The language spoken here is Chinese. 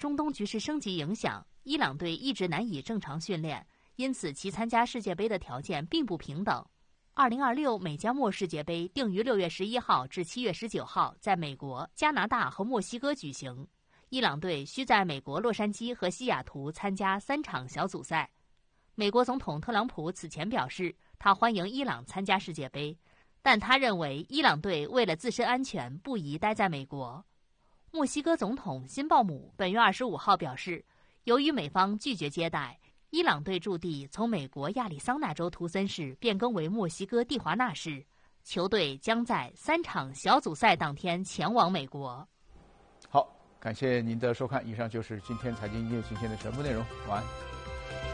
中东局势升级影响，伊朗队一直难以正常训练，因此其参加世界杯的条件并不平等。2026美加墨世界杯定于6月11号至7月19号在美国、加拿大和墨西哥举行。伊朗队需在美国洛杉矶和西雅图参加3场小组赛。美国总统特朗普此前表示，他欢迎伊朗参加世界杯，但他认为伊朗队为了自身安全不宜待在美国。墨西哥总统辛鲍姆本月25号表示，由于美方拒绝接待，伊朗队驻地从美国亚利桑那州图森市变更为墨西哥蒂华纳市，球队将在3场小组赛当天前往美国。 好，感谢您的收看，以上就是今天财经一夜情线的全部内容，晚安。